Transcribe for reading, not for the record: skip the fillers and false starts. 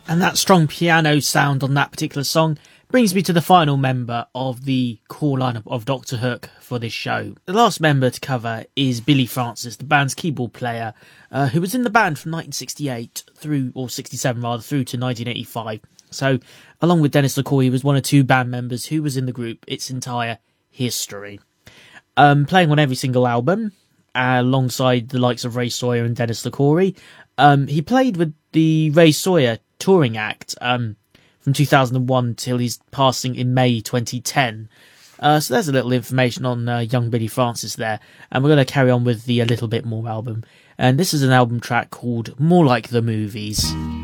And that strong piano sound on that particular song brings me to the final member of the core lineup of Doctor Hook for this show. The last member to cover is Billy Francis, the band's keyboard player, who was in the band from 1968 through, or 67 rather, through to 1985. So, along with Dennis LaCour, he was one of two band members who was in the group its entire history. Playing on every single album, alongside the likes of Ray Sawyer and Dennis LaCour. He played with the Ray Sawyer touring act from 2001 till his passing in May 2010. So there's a little information on young Billy Francis there. And we're going to carry on with the A Little Bit More album. And this is an album track called More Like the Movies.